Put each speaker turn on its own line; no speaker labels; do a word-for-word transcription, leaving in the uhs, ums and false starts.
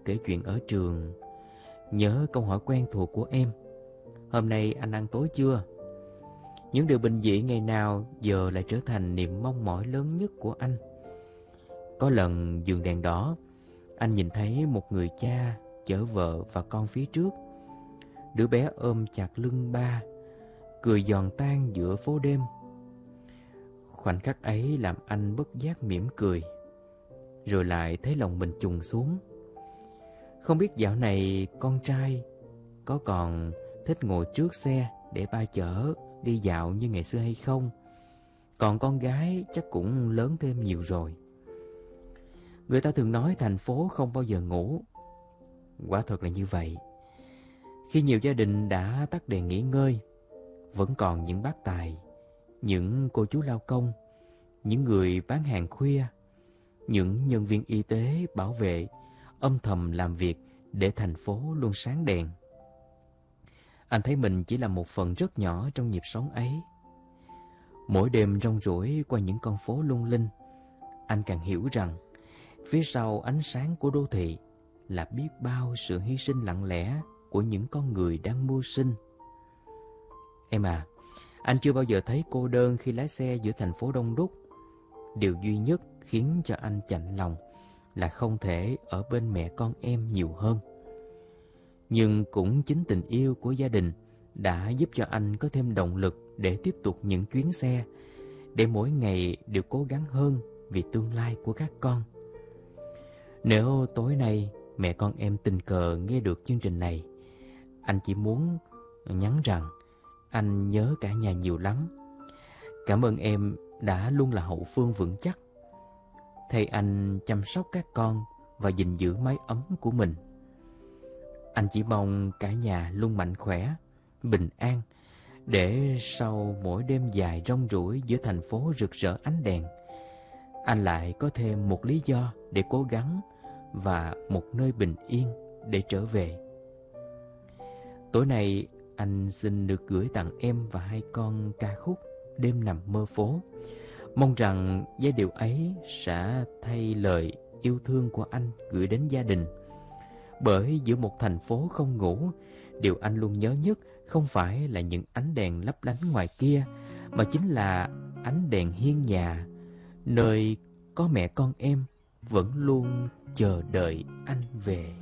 kể chuyện ở trường, nhớ câu hỏi quen thuộc của em: hôm nay anh ăn tối chưa? Những điều bình dị ngày nào giờ lại trở thành niềm mong mỏi lớn nhất của anh. Có lần giường đèn đỏ, anh nhìn thấy một người cha chở vợ và con phía trước. Đứa bé ôm chặt lưng ba, cười giòn tan giữa phố đêm. Khoảnh khắc ấy làm anh bất giác mỉm cười, rồi lại thấy lòng mình trùng xuống. Không biết dạo này con trai có còn thích ngồi trước xe để ba chở đi dạo như ngày xưa hay không? Còn con gái chắc cũng lớn thêm nhiều rồi. Người ta thường nói thành phố không bao giờ ngủ. Quả thật là như vậy. Khi nhiều gia đình đã tắt đèn nghỉ ngơi, vẫn còn những bác tài, những cô chú lao công, những người bán hàng khuya, những nhân viên y tế bảo vệ âm thầm làm việc để thành phố luôn sáng đèn. Anh thấy mình chỉ là một phần rất nhỏ trong nhịp sống ấy. Mỗi đêm rong ruổi qua những con phố lung linh, anh càng hiểu rằng phía sau ánh sáng của đô thị là biết bao sự hy sinh lặng lẽ của những con người đang mưu sinh. Em à, anh chưa bao giờ thấy cô đơn khi lái xe giữa thành phố đông đúc. Điều duy nhất khiến cho anh chạnh lòng là không thể ở bên mẹ con em nhiều hơn. Nhưng cũng chính tình yêu của gia đình đã giúp cho anh có thêm động lực để tiếp tục những chuyến xe, để mỗi ngày đều cố gắng hơn vì tương lai của các con. Nếu tối nay mẹ con em tình cờ nghe được chương trình này, anh chỉ muốn nhắn rằng anh nhớ cả nhà nhiều lắm. Cảm ơn em đã luôn là hậu phương vững chắc, thay anh chăm sóc các con và gìn giữ mái ấm của mình. Anh chỉ mong cả nhà luôn mạnh khỏe, bình an, để sau mỗi đêm dài rong ruổi giữa thành phố rực rỡ ánh đèn, anh lại có thêm một lý do để cố gắng và một nơi bình yên để trở về. Tối nay anh xin được gửi tặng em và hai con ca khúc Đêm Nằm Mơ Phố. Mong rằng giai điệu ấy sẽ thay lời yêu thương của anh gửi đến gia đình. Bởi giữa một thành phố không ngủ, điều anh luôn nhớ nhất không phải là những ánh đèn lấp lánh ngoài kia, mà chính là ánh đèn hiên nhà, nơi có mẹ con em vẫn luôn chờ đợi anh về.